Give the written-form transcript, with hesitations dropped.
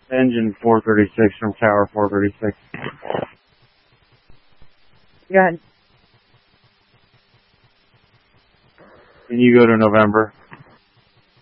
Engine 436 from Tower 436. Go ahead. Can you go to November?